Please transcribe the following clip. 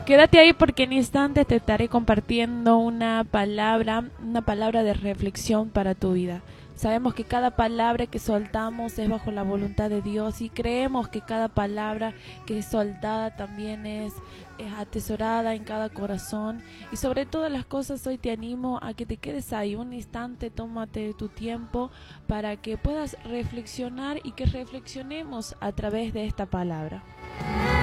Quédate ahí porque en instantes te estaré compartiendo una palabra de reflexión para tu vida. Sabemos que cada palabra que soltamos es bajo la voluntad de Dios y creemos que cada palabra que es soltada también es atesorada en cada corazón. Y sobre todas las cosas hoy te animo a que te quedes ahí un instante, tómate tu tiempo para que puedas reflexionar y que reflexionemos a través de esta palabra.